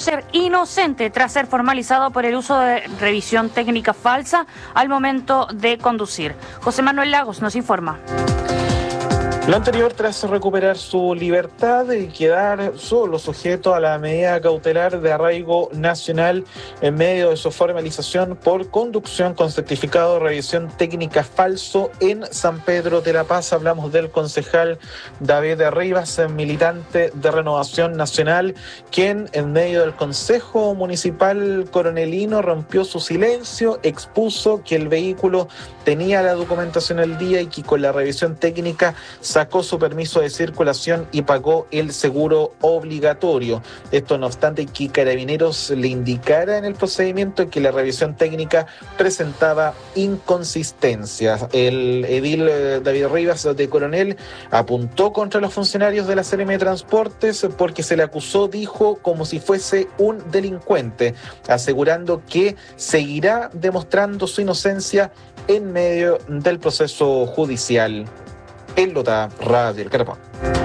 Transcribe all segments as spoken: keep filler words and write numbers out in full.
ser inocente tras ser formalizado por el uso de revisión técnica falsa al momento de conducir. José Manuel Lagos nos informa. Lo anterior tras recuperar su libertad y quedar solo sujeto a la medida cautelar de arraigo nacional en medio de su formalización por conducción con certificado de revisión técnica falso en San Pedro de la Paz. Hablamos del concejal David Rivas, militante de Renovación Nacional, quien en medio del Consejo Municipal Coronelino rompió su silencio, expuso que el vehículo tenía la documentación al día y que con la revisión técnica sacó su permiso de circulación y pagó el seguro obligatorio. Esto no obstante que Carabineros le indicara en el procedimiento que la revisión técnica presentaba inconsistencias. El edil David Rivas de Coronel apuntó contra los funcionarios de la C N M de Transportes porque se le acusó, dijo, como si fuese un delincuente, asegurando que seguirá demostrando su inocencia en medio del proceso judicial. El Lota Radio El Carapán.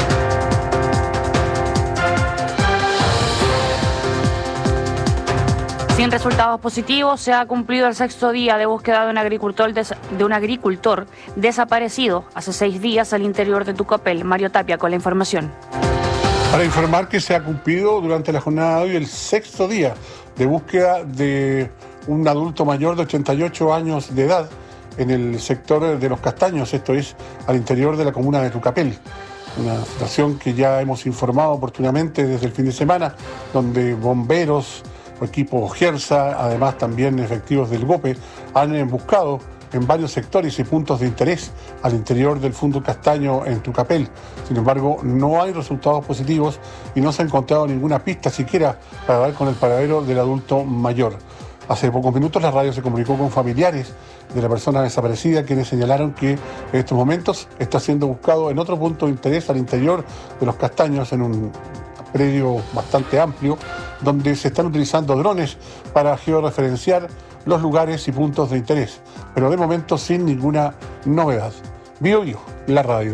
Sin resultados positivos, se ha cumplido el sexto día de búsqueda de un agricultor, des- de un agricultor desaparecido hace seis días al interior de Tucapel. Mario Tapia con la información. Para informar que se ha cumplido durante la jornada de hoy el sexto día de búsqueda de un adulto mayor de ochenta y ocho años de edad en el sector de Los Castaños, esto es, al interior de la comuna de Tucapel. Una situación que ya hemos informado oportunamente desde el fin de semana, donde bomberos, equipos GERSA, además también efectivos del GOPE, han buscado en varios sectores y puntos de interés al interior del Fundo Castaño en Tucapel. Sin embargo, no hay resultados positivos y no se ha encontrado ninguna pista siquiera para dar con el paradero del adulto mayor. Hace pocos minutos la radio se comunicó con familiares de la persona desaparecida, quienes señalaron que en estos momentos está siendo buscado en otro punto de interés al interior de Los Castaños, en un predio bastante amplio, donde se están utilizando drones para georreferenciar los lugares y puntos de interés, pero de momento sin ninguna novedad. Bio Bio, la radio.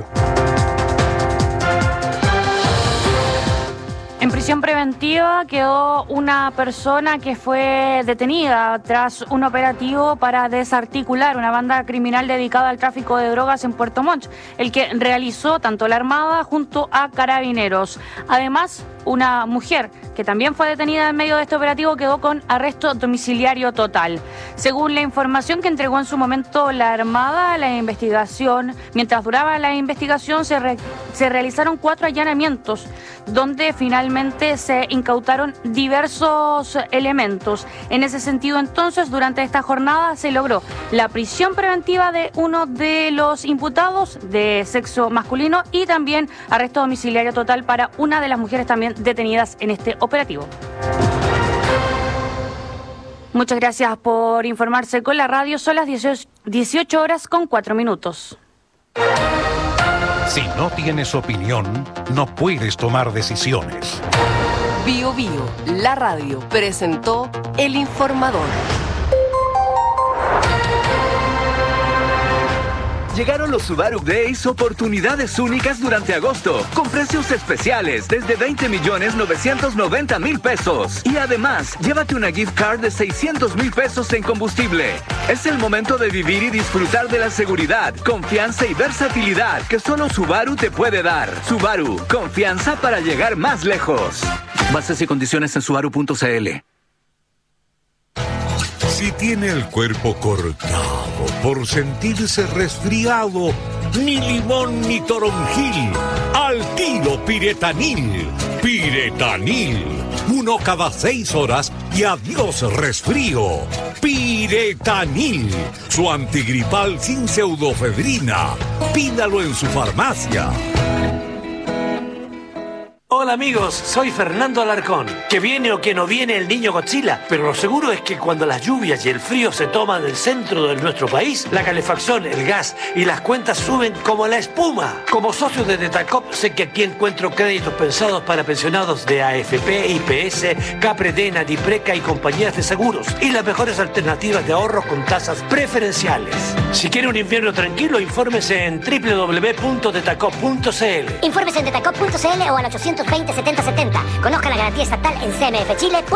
En prisión preventiva quedó una persona que fue detenida tras un operativo para desarticular una banda criminal dedicada al tráfico de drogas en Puerto Montt, el que realizó tanto la Armada junto a Carabineros. Además, una mujer que también fue detenida en medio de este operativo quedó con arresto domiciliario total. Según la información que entregó en su momento la Armada, la investigación, mientras duraba la investigación, se, re, se realizaron cuatro allanamientos, donde finalmente se incautaron diversos elementos. En ese sentido, entonces, durante esta jornada se logró la prisión preventiva de uno de los imputados de sexo masculino y también arresto domiciliario total para una de las mujeres también detenidas en este operativo. Muchas gracias por informarse con la radio. Son las dieciocho horas con cuatro minutos. Si no tienes opinión, no puedes tomar decisiones. Bio Bio, la radio, presentó El Informador. Llegaron los Subaru Days, oportunidades únicas durante agosto, con precios especiales desde veinte millones novecientos noventa mil pesos. Y además, llévate una gift card de seiscientos mil pesos en combustible. Es el momento de vivir y disfrutar de la seguridad, confianza y versatilidad que solo Subaru te puede dar. Subaru, confianza para llegar más lejos. Bases y condiciones en subaru punto c l. Si tiene el cuerpo cortado por sentirse resfriado, ni limón ni toronjil, al tiro Piretanil. Piretanil, uno cada seis horas y adiós resfrío. Piretanil, su antigripal sin pseudofedrina. Pídalo en su farmacia. Hola amigos, soy Fernando Alarcón. Que viene o que no viene el niño Godzilla, pero lo seguro es que cuando las lluvias y el frío se toman el centro de nuestro país, la calefacción, el gas y las cuentas suben como la espuma. Como socio de Detacop, sé que aquí encuentro créditos pensados para pensionados de A F P, I P S, Capredena, Dipreca y compañías de seguros, y las mejores alternativas de ahorros con tasas preferenciales. Si quiere un invierno tranquilo, infórmese en doble u doble u doble u punto detacop punto c l. Infórmese en detacop punto c l o al ochocientos veinte setenta setenta. Conozca la garantía estatal en c m f chile punto c l.